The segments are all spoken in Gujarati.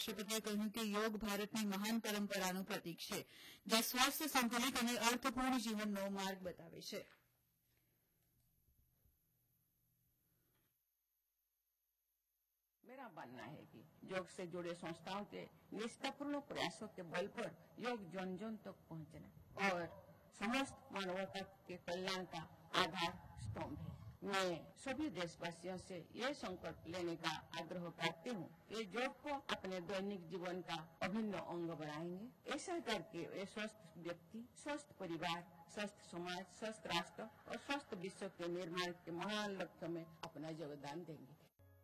રાષ્ટ્રપતિએ કહ્યું કે યોગ ભારતની મહાન પરંપરાનું પ્રતીક છે, જે સ્વસ્થ, સંતુલિત અને અર્થપૂર્ણ જીવનનો માર્ગ બતાવે છે. मेरा मानना है कि योग से जुड़े संस्थाओं के निष्ठापूर्ण प्रयासों के बल पर योग जन जन तक पहुंचना और समस्त मानवता के कल्याण का आधार स्तंभ है. मैं सभी देशवासियों से ये संकल्प लेने का आग्रह करती हूँ कि योग को अपने दैनिक जीवन का अभिन्न अंग बनाएंगे. ऐसा करके वे स्वस्थ व्यक्ति, स्वस्थ परिवार, स्वस्थ समाज, स्वस्थ राष्ट्र और स्वस्थ विश्व के निर्माण के महान लक्ष्य में अपना योगदान देंगे.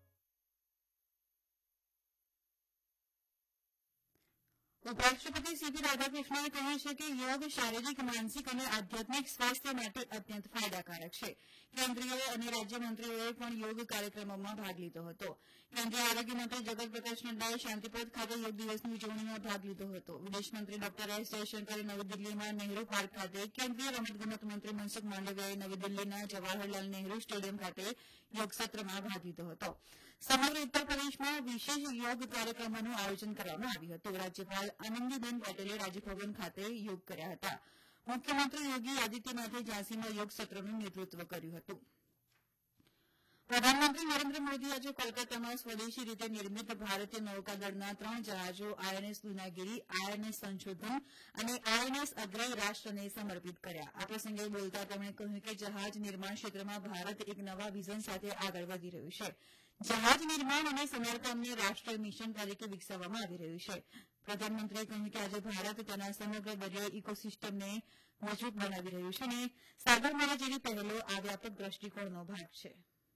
ઉપરાષ્ટ્રપતિ સીપી રાધાકૃષ્ણને કહ્યું છે કે યોગ શારીરિક, માનસિક અને આધ્યાત્મિક સ્વાસ્થ્ય માટે અત્યંત ફાયદાકારક છે. કેન્દ્રીય અને રાજ્યમંત્રીઓએ પણ યોગ કાર્યક્રમોમાં ભાગ લીધો હતો. કેન્દ્રીય આરોગ્ય મંત્રી જગત પ્રકાશ નડ્ડાએ શાંતિપથ ખાતે યોગ દિવસની ઉજવણીમાં ભાગ લીધો હતો. વિદેશ મંત્રી ડોક્ટર એસ જયશંકરે નવી દિલ્હીમાં નહેરુ પાર્ક ખાતે, કેન્દ્રીય રમતગમત મંત્રી મનસુખ માંડવિયાએ નવી દિલ્હીના જવાહરલાલ નહેરુ સ્ટેડિયમ ખાતે યોગ સત્રમાં ભાગ લીધો હતો. સમગ્ર ઉત્તર પ્રદેશમાં વિશેષ યોગ કાર્યક્રમોનું આયોજન કરવામાં આવ્યું હતું. રાજ્યપાલ આનંદીબેન પટેલે રાજભવન ખાતે યોગ કર્યા હતા. મુખ્યમંત્રી યોગી આદિત્યનાથે ઝાંસીમાં યોગ સત્રનું નેતૃત્વ કર્યું હતું. પ્રધાનમંત્રી નરેન્દ્ર મોદી આજે કોલકાતામાં સ્વદેશી રીતે નિર્મિત ભારતીય નૌકાદળના 3 જહાજો આઈએનએસ દુનાગીરી, આઈએનએસ સંશોધન અને આઈએનએસ અગ્રય રાષ્ટ્રને સમર્પિત કર્યા. આ પ્રસંગે બોલતા તેમણે કહ્યું કે જહાજ નિર્માણ ક્ષેત્રમાં ભારત એક નવા વિઝન સાથે આગળ વધી રહ્યું છે. જહાજ નિર્માણ અને સમારકામને રાષ્ટ્રીય મિશન તરીકે વિકસાવવામાં આવી રહ્યું છે. પ્રધાનમંત્રીએ કહ્યું કે આજે ભારત તેના સમગ્ર દરિયાઈ ઇકોસિસ્ટમને મજબૂત બનાવી રહ્યું છે અને સાગરમાળા જેવી પહેલો આ વ્યાપક દ્રષ્ટિકોણનો ભાગ છે.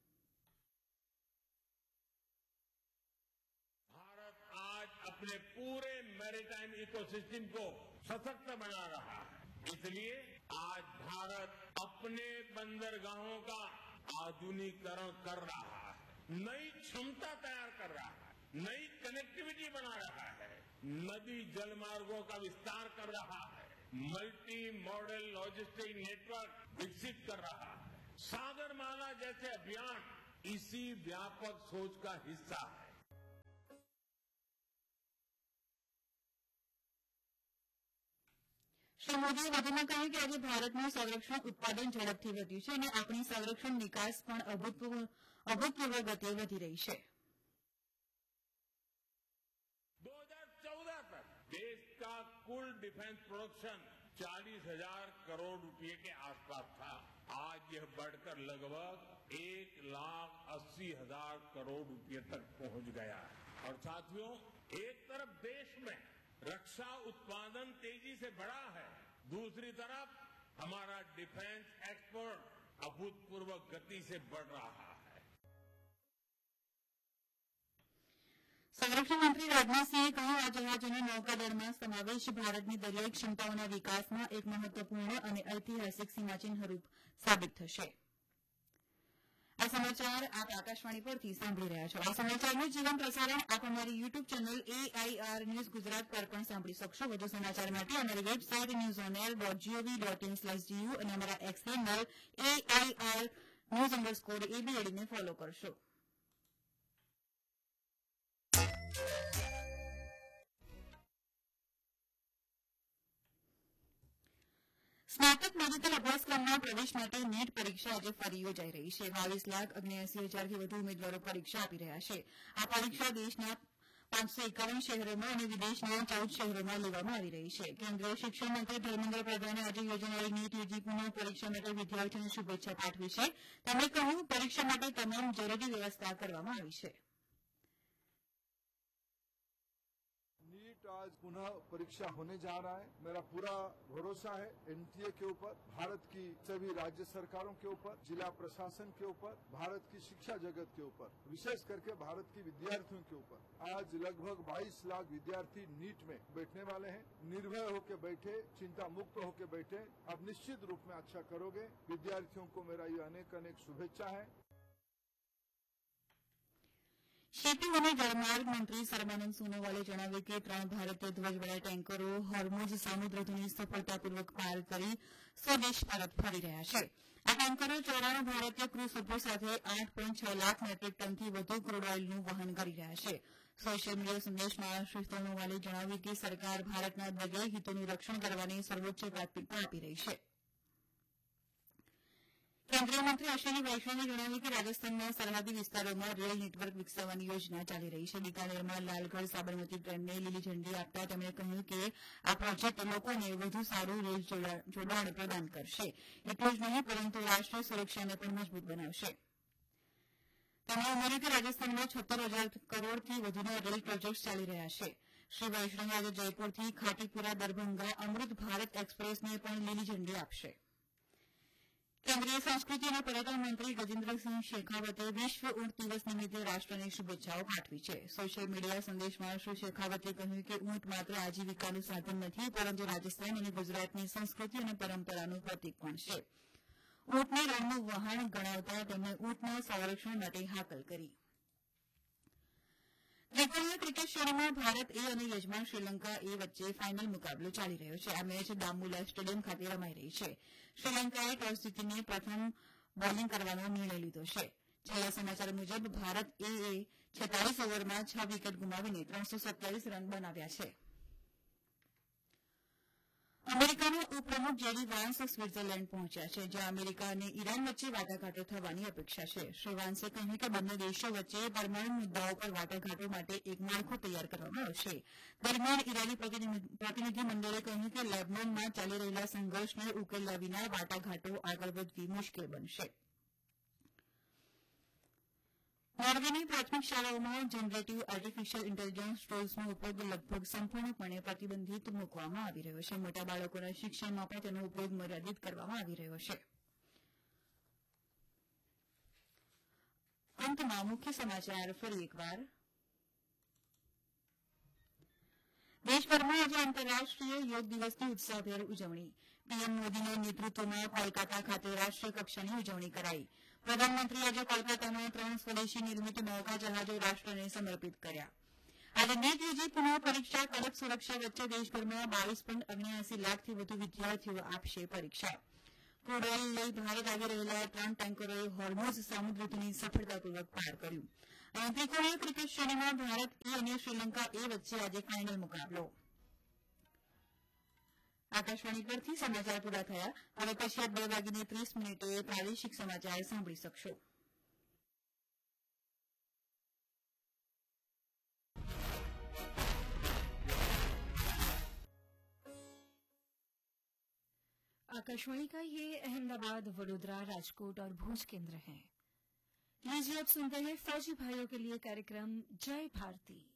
अपने पूरे मैरीटाइम इकोसिस्टम को सशक्त बना रहा है. इसलिए आज भारत अपने बंदरगाहों का आधुनिकीकरण कर रहा है, नई क्षमता तैयार कर रहा है, नई कनेक्टिविटी बना रहा है, नदी जलमार्गों का विस्तार कर रहा है, मल्टी मॉडल लॉजिस्टिक नेटवर्क विकसित कर रहा है. सागरमाला जैसे अभियान इसी व्यापक सोच का हिस्सा है. શ્રી મોદીએ વધુમાં કહ્યું કે આજે ભારતનું સંરક્ષણ ઉત્પાદન ઝડપથી વધ્યું છે અને આપણી સંરક્ષણ નિકાસ પણ અભૂતપૂર્વ ગતિએ વધી રહી છે. 2014 तक देश का कुल डिफेंस प्रोडक्शन 40,000 करोड़ रुपए के आसपास था. आज यह बढ़कर लगभग 1,80,000 करोड़ रुपए तक पहुंच गया है. और साथियों, एक तरफ देश में रक्षा उत्पादन तेजी से बढ़ा है, दूसरी तरफ हमारा डिफेंस एक्सपोर्ट अभूतपूर्व गति से बढ़ रहा है. સંરક્ષણ મંત્રી રાજનાથસિંહે કહ્યું આ જહાજોના નૌકાદળમાં સમાવેશ ભારતની દરિયાઈ ક્ષમતાઓના વિકાસમાં એક મહત્વપૂર્ણ અને ઐતિહાસિક સીમાચિહ્નરૂપ સાબિત થશે. આ સમાચાર આપ આકાશવાણી પરથી સાંભળી રહ્યા છો. આ સમાચારનું જીવન પ્રસારણ આપ અમારી YouTube channel AIR news Gujarat પર પણ સાંભળી શકશો. વધુ સમાચાર માટે અમારી વેબસાઇટ newsonair.gov.in/du અને અમારા એક્સ હેન્ડલ AIR_news_ABAD ને ફોલો કરશો. સ્નાતક મેડિકલ અભ્યાસક્રમના પ્રવેશ માટે નીટ પરીક્ષા આજે ફરી યોજાઈ રહી છે. 22,79,000થી વધુ ઉમેદવારો પરીક્ષા આપી રહ્યા છે. આ પરીક્ષા દેશના 551 શહેરોમાં અને વિદેશના 14 શહેરોમાં લેવામાં આવી રહી છે. કેન્દ્રીય શિક્ષણ મંત્રી ધર્મેન્દ્ર પ્રધાને આજે યોજાનારી નીટ યુજી પુનઃ પરીક્ષા માટે વિદ્યાર્થીઓને શુભેચ્છા પાઠવી છે. તેમણે કહ્યું પરીક્ષા માટે તમામ જરૂરી વ્યવસ્થા કરવામાં આવી છે. नीट आज पुनः परीक्षा होने जा रहा है. मेरा पूरा भरोसा है एनटीए के ऊपर, भारत की सभी राज्य सरकारों के ऊपर, जिला प्रशासन के ऊपर, भारत की शिक्षा जगत के ऊपर, विशेष करके भारत की विद्यार्थियों के ऊपर. आज लगभग 22 लाख विद्यार्थी नीट में बैठने वाले हैं. निर्भय होकर बैठे, चिंता मुक्त होकर बैठे. अब निश्चित रूप में अच्छा करोगे. विद्यार्थियों को मेरा ये अनेक अनेक शुभेच्छा है. શિપિંગ અને જળમાર્ગ મંત્રી સર્બાનંદ સોનોવાલે જણાવ્યું કે 3 ભારતીય ધ્વજવાળા ટેન્કરો હોર્મુઝ સમુદ્રધુની સફળતાપૂર્વક પાર કરી સ્વદેશ પરત ફરી રહ્યા છે. આ ટેન્કરો 94 ભારતીય ક્રૂ સભ્યો સાથે 8.6 લાખ મેટ્રિક ટનથી વધુ ક્રૂડ ઓઇલનું વહન કરી રહ્યા છે. સોશિયલ મીડિયા સંદેશમાં શ્રી સોનોવાલે જણાવ્યું કે સરકાર ભારતના દરિયાઈ હિતોનું રક્ષણ કરવાની સર્વોચ્ચ પ્રાથમિકતા આપી રહી છે. કેન્દ્રીય મંત્રી અશ્વિની વૈષ્ણવે જણાવ્યું કે રાજસ્થાનના સરહદી વિસ્તારોમાં રેલ નેટવર્ક વિકસાવવાની યોજના ચાલી રહી છે. બિકાનેરમાં લાલગઢ સાબરમતી ટ્રેનને લીલી ઝંડી આપતા તેમણે કહ્યું કે આ પ્રોજેક્ટ લોકોને વધુ સારું રેલ જોડાણ પ્રદાન કરશે. એટલું જ નહીં પરંતુ રાષ્ટ્રીય સુરક્ષાને પણ મજબૂત બનાવશે. તેમણે ઉમેર્યું કે રાજસ્થાનમાં 76,000 કરોડથી વધુના રેલ પ્રોજેક્ટ ચાલી રહ્યા છે. શ્રી વૈષ્ણવે આજે જયપુરથી ખાટીપુરા દરભંગા અમૃત ભારત એક્સપ્રેસને પણ લીલી ઝંડી આપશે. કેન્દ્રીય સંસ્કૃતિ અને પર્યટન મંત્રી ગજેન્દ્રસિંહ શેખાવતે વિશ્વ ઊંટ દિવસ નિમિત્તે રાષ્ટ્રને શુભેચ્છાઓ પાઠવી છે. સોશિયલ મીડિયા સંદેશમાં શ્રી શેખાવતે કહ્યું કે ઊંટ માત્ર આજીવિકાનું સાધન નથી, પરંતુ રાજસ્થાન અને ગુજરાતની સંસ્કૃતિ અને પરંપરાનું પ્રતીક પણ છે. ઊંટને રણનું વહાણ ગણાવતા તેમણે ઊંટના સંરક્ષણ માટે હાકલ કરી. ત્રિકોણીય ક્રિકેટ શ્રેણીમાં ભારત એ અને યજમાન શ્રીલંકા એ વચ્ચે ફાઇનલ મુકાબલો ચાલી રહ્યો છે. આ મેચ દામુલા સ્ટેડિયમ ખાતે રમાઈ રહી છે. શ્રીલંકાએ ટોસ જીતીને પ્રથમ બોલિંગ કરવાનો નિર્ણય લીધો છે. છેલ્લા સમાચાર મુજબ ભારત એ 46 ઓવરમાં 6 વિકેટ ગુમાવીને 327 રન બનાવ્યા છે. અમેરિકાના ઉપપ્રમુખ જેડી વાન્સ સ્વિટ્ઝરલેન્ડ પહોંચ્યા છે, જ્યાં અમેરિકા અને ઈરાન વચ્ચે વાટાઘાટો થવાની અપેક્ષા છે. શ્રી વાન્સે કહ્યું કે બંને દેશો વચ્ચે પરમાણુ મુદ્દાઓ પર વાટાઘાટો માટે એક માળખું તૈયાર કરવામાં આવશે. દરમિયાન ઈરાની પ્રતિનિધિ મંડળે કહ્યું કે લેબનોનમાં ચાલી રહેલા સંઘર્ષને ઉકેલ્યા વિના વાટાઘાટો આગળ વધવી મુશ્કેલ બનશે. નોર્વેની પ્રાથમિક શાળાઓમાં જનરેટિવ આર્ટિફિશિયલ ઇન્ટેલિજન્સ ટૂલ્સનો ઉપયોગ લગભગ સંપૂર્ણપણે પ્રતિબંધિત મૂકવામાં આવી રહ્યો છે. મોટા બાળકોના શિક્ષણમાં પણ તેનો ઉપયોગ મર્યાદિત કરવામાં આવી રહ્યો છે. અંતમાં મુખ્ય સમાચાર ફરી એકવાર. દેશભરમાં આજે આંતરરાષ્ટ્રીય યોગ દિવસની ઉત્સાહભેર ઉજવણી. પીએમ મોદીના નેતૃત્વમાં કોલકાતા ખાતે રાષ્ટ્રીય કક્ષાની ઉજવણી કરાઈ. પ્રધાનમંત્રી આજે કોલકાતામાં 3 સ્વદેશી નિર્મિત નૌકા જહાજો રાષ્ટ્રને સમર્પિત કર્યા. આજે નીટ યુજી પુનઃ પરીક્ષા કડક સુરક્ષા વચ્ચે દેશભરમાં 22.79 લાખથી વધુ વિદ્યાર્થીઓ આપશે પરીક્ષા. ક્રૂડ ઓઇલ લઈ ભારત આવી રહેલા 3 ટેન્કરોએ હોર્મુઝ સામુદ્રિકની સફળતાપૂર્વક પાર કર્યું. અને ત્રિકોણીય ક્રિકેટ શ્રેણીમાં ભારત એ અને શ્રીલંકા એ વચ્ચે આજે ફાઇનલ મુકાબલો. આકાશવાણી પરથી સમાચાર પૂરા થયા. હવે પછી 2:30 પ્રાદેશિક સમાચાર સાંભળી શકશો. आकाशवाणी का ये अहमदाबाद, वडोदरा, राजकोट और भूज केंद्र हैं. लीजिए अब सुनते हैं फौजी भाइयों के लिए कार्यक्रम जय भारती.